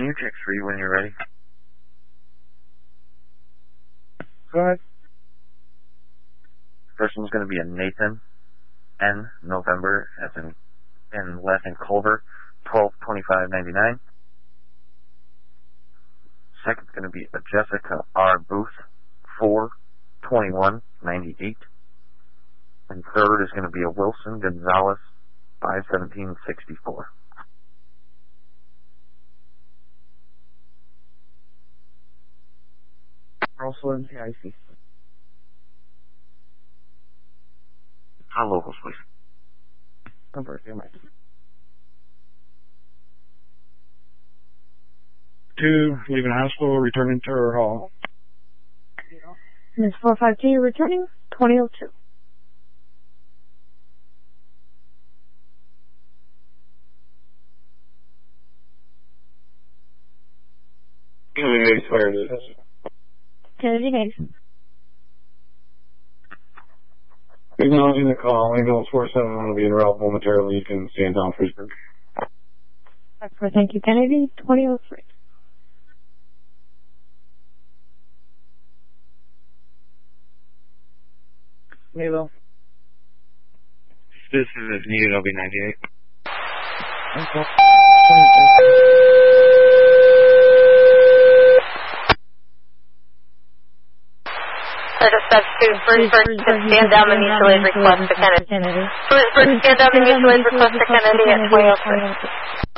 Can you check 3 when you're ready? Go ahead. First one's going to be a Nathan N. November, as in last name Culver, 12/25/99. Second's going to be a Jessica R. Booth, 4/21/98. And third is going to be a Wilson Gonzalez, 5/17/64. Also in CIC. How locals, please? Number 2, 2, leaving hospital, returning to her hall. Ms. 452, returning, 2002. Kennedy Davis. Acknowledging the call, ambulance 47 will be en route momentarily. You can stand down, Freesburg. Thank you, Kennedy, 2003. Halo. This is if needed, I'll be 98. Dispatch to Birdsburg to stand down the mutual aid request to Kennedy. Birdsburg, stand down the mutual aid request to Kennedy at 2003.